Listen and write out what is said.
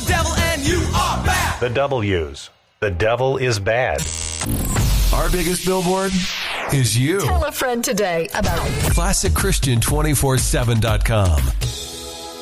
the devil and you are bad. The W's. The devil is bad. Our biggest billboard is you. Tell a friend today about ClassicChristian247.com.